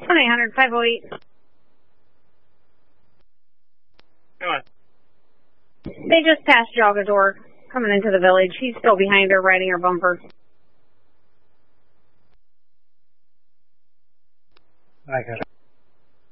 1-800-508. Come on. They just passed Jogador coming into the village. He's still behind her, riding her bumper. I got it.